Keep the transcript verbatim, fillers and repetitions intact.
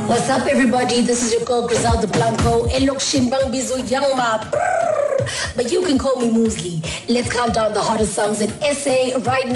What's up, everybody? This is your girl Griselda Blanco. Elok Shimbang Bizu Yangma. But you can call me Muesli. Let's count down the hottest songs in S A right now.